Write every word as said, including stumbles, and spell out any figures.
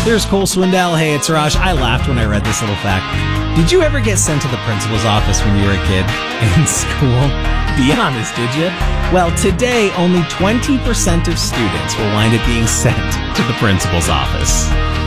There's Cole Swindell. Hey, it's Raj. I laughed when I read this little fact. Did you ever get sent to the principal's office when you were a kid in school? Be honest, did you? Well, today, only twenty percent of students will wind up being sent to the principal's office.